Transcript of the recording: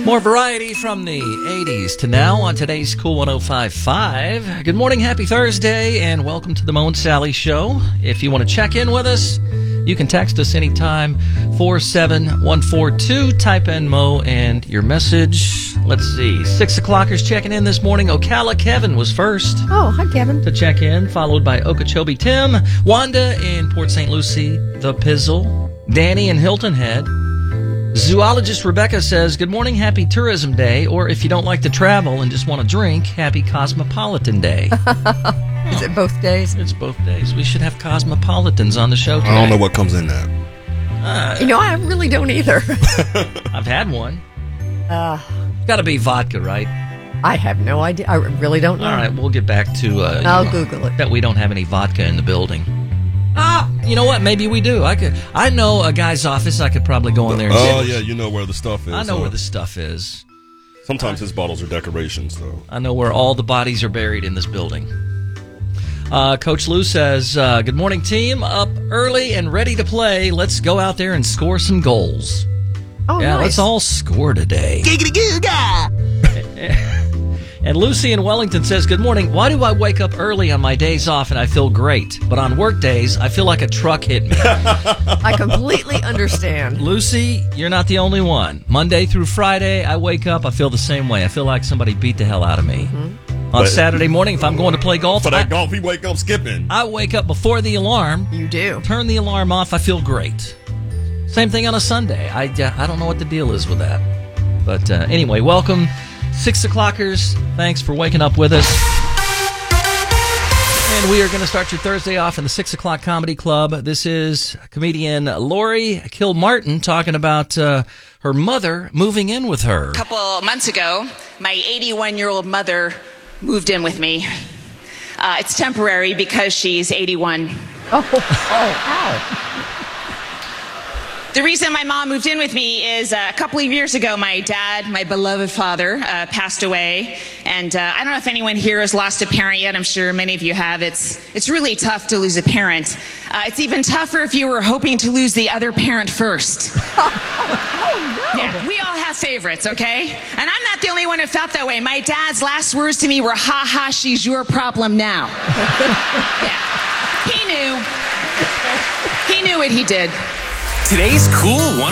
More variety from the 80s to now on today's Cool 105.5. Good morning, happy Thursday, and welcome to the Mo and Sally Show. If you want to check in with us, you can text us anytime, 47142. Type in Mo and your message. Let's see, 6 o'clockers checking in this morning. Ocala Kevin was first. Oh, hi, Kevin. To check in, followed by Okeechobee Tim, Wanda in Port St. Lucie, The Pizzle, Danny in Hilton Head. Zoologist Rebecca says, good morning, happy Tourism Day, or if you don't like to travel and just want to drink, happy Cosmopolitan Day. Is it both days? It's both days. We should have cosmopolitans on the show today. I don't know what comes in that. I really don't either. I've had one. Got to be vodka, right? I have no idea. I really don't know. All right, we'll get back to... I'll Google it. That we don't have any vodka in the building. You know what? Maybe we do. I know a guy's office. I could probably go in there and Oh, yeah, you know where the stuff is. I know where the stuff is. Sometimes his bottles are decorations, though. I know where all the bodies are buried in this building. Coach Lou says, good morning, team. Up early and ready to play. Let's go out there and score some goals. Oh, yeah, nice. let's all score today. And Lucy in Wellington says, good morning. Why do I wake up early on my days off and I feel great? But on work days, I feel like a truck hit me. I completely understand. Lucy, you're not the only one. Monday through Friday, I wake up, I feel the same way. I feel like somebody beat the hell out of me. Mm-hmm. On Saturday morning, if I'm going to play golf, For that golf, you wake up skipping. I wake up before the alarm. You do. Turn the alarm off, I feel great. Same thing on a Sunday. I don't know what the deal is with that. But anyway, welcome. 6 o'clockers, thanks for waking up with us. And we are going to start your Thursday off in the 6 o'clock Comedy Club. This is comedian Lori Kilmartin talking about her mother moving in with her. A couple months ago, my 81-year-old mother moved in with me. It's temporary because she's 81. Ow. The reason my mom moved in with me is a couple of years ago, my dad, my beloved father, passed away. And I don't know if anyone here has lost a parent yet. I'm sure many of you have. It's really tough to lose a parent. It's even tougher if you were hoping to lose the other parent first. Oh, no. Yeah, we all have favorites, okay? And I'm not the only one who felt that way. My dad's last words to me were, ha ha, she's your problem now. Yeah. He knew what he did. Today's Cool